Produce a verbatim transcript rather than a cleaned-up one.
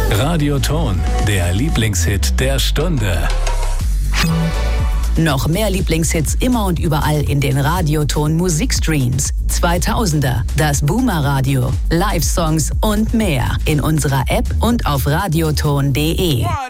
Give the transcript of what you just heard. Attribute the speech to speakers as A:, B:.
A: Radioton, der Lieblingshit der Stunde.
B: Noch mehr Lieblingshits immer und überall in den Radioton Musikstreams. zweitausender, das Boomer Radio, Live-Songs und mehr in unserer App und auf radioton punkt de.